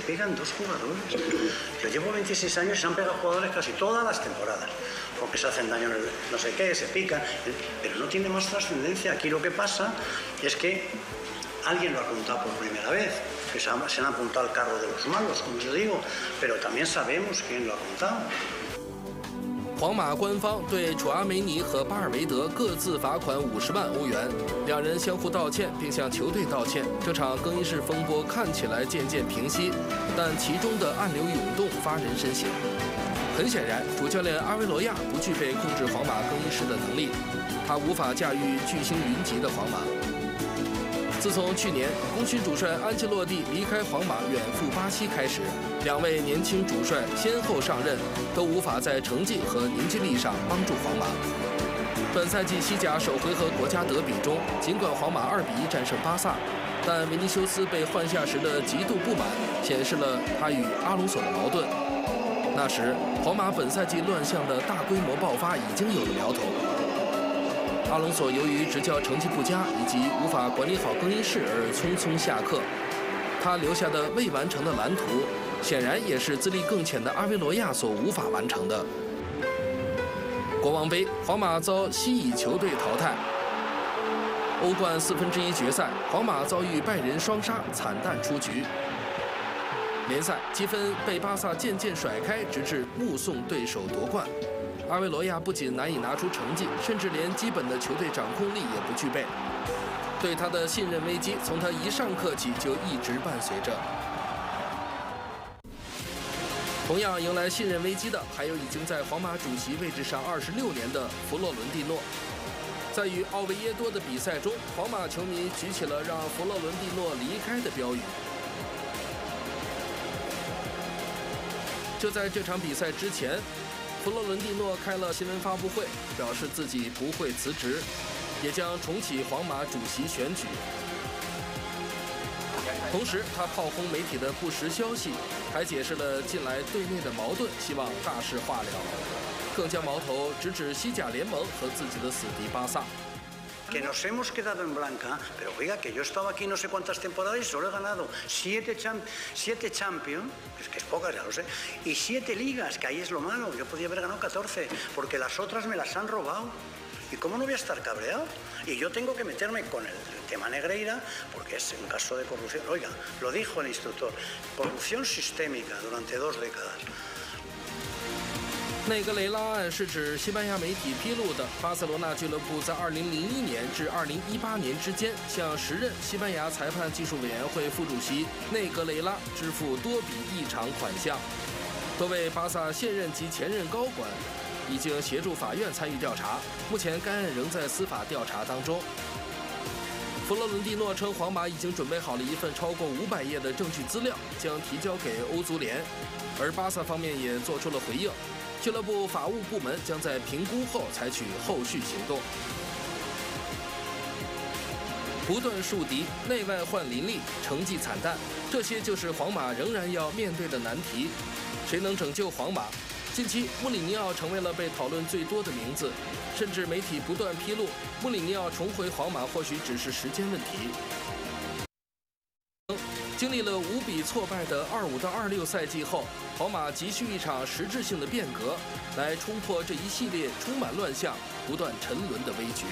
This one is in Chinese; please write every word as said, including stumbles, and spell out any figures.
pegan dos jugadores. Yo llevo veintiséis años y se han pegado jugadores casi todas las temporadas. Porque se hacen daño en el no sé qué, se pican, pero no tiene más trascendencia. Aquí lo que pasa es que alguien lo ha contado por primera vez, que se han, se han apuntado al carro de los malos, como yo digo, pero también sabemos quién lo ha contado。 皇马官方对楚阿梅尼和巴尔维德各自罚款五十万欧元，两人相互道歉，并向球队道歉。这场更衣室风波看起来渐渐平息，但其中的暗流涌动发人深省。很显然，主教练阿维罗亚不具备控制皇马更衣室的能力，他无法驾驭巨星云集的皇马。自从去年功勋主帅安切洛蒂离开皇马远赴巴西开始，两位年轻主帅先后上任，都无法在成绩和凝聚力上帮助皇马。本赛季西甲首回合国家德比中，尽管皇马二比一战胜巴萨，但维尼修斯被换下时的极度不满，显示了他与阿隆索的矛盾。那时，皇马本赛季乱象的大规模爆发已经有了苗头。阿隆索由于执教成绩不佳以及无法管理好更衣室而匆匆下课，他留下的未完成的蓝图，显然也是资历更浅的阿维罗亚所无法完成的。国王杯，皇马遭西乙球队淘汰。欧冠四分之一决赛，皇马遭遇拜仁双杀，惨淡出局。联赛积分被巴萨渐渐甩开，直至目送对手夺冠。阿维罗亚不仅难以拿出成绩，甚至连基本的球队掌控力也不具备。对他的信任危机，从他一上课起就一直伴随着。同样迎来信任危机的，还有已经在皇马主席位置上二十六年的弗洛伦蒂诺。在与奥维耶多的比赛中，皇马球迷举起了让弗洛伦蒂诺离开的标语。就在这场比赛之前，弗洛伦蒂诺开了新闻发布会，表示自己不会辞职，也将重启皇马主席选举。同时，他炮轰媒体的不实消息，还解释了近来队内的矛盾，希望大事化了，更将矛头直指西甲联盟和自己的死敌巴萨。 Que nos hemos quedado en blanca, pero oiga, que yo estaba aquí no sé cuántas temporadas y solo he ganado siete, champ siete Champions, es que es pocas, ya lo sé, y siete ligas, que ahí es lo malo. Yo podía haber ganado catorce, porque las otras me las han robado. ¿Y cómo no voy a estar cabreado? Y yo tengo que meterme con el tema Negreira, porque es un caso de corrupción. Oiga, lo dijo el instructor, corrupción sistémica durante dos décadas. 内格雷拉案是指西班牙媒体披露的巴塞罗那俱乐部在二零零一年至二零一八年之间，向时任西班牙裁判技术委员会副主席内格雷拉支付多笔异常款项。多位巴萨现任及前任高管已经协助法院参与调查，目前该案仍在司法调查当中。弗洛伦蒂诺称，皇马已经准备好了一份超过五百页的证据资料，将提交给欧足联，而巴萨方面也做出了回应。俱乐部法务部门将在评估后采取后续行动。不断树敌，内外患林立，成绩惨淡，这些就是皇马仍然要面对的难题。谁能拯救皇马？近期，穆里尼奥成为了被讨论最多的名字，甚至媒体不断披露，穆里尼奥重回皇马或许只是时间问题。经历了五比挫败的二五到二六赛季后，皇马急需一场实质性的变革，来冲破这一系列充满乱象、不断沉沦的危局。